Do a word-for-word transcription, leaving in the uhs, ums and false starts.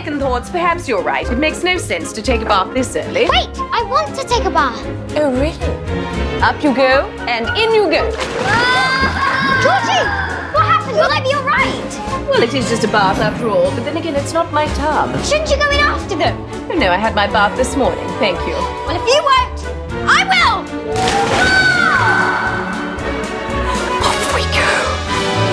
second thoughts, perhaps you're right. It makes no sense to take a bath this early. Wait, I want to take a bath. Oh, really? Up you go, and in you go. Ah! Georgie, what happened? Will I be all right? Well, it is just a bath after all, but then again, it's not my tub. Shouldn't you go in after them? Oh, no, I had my bath this morning, thank you. Well, if you won't,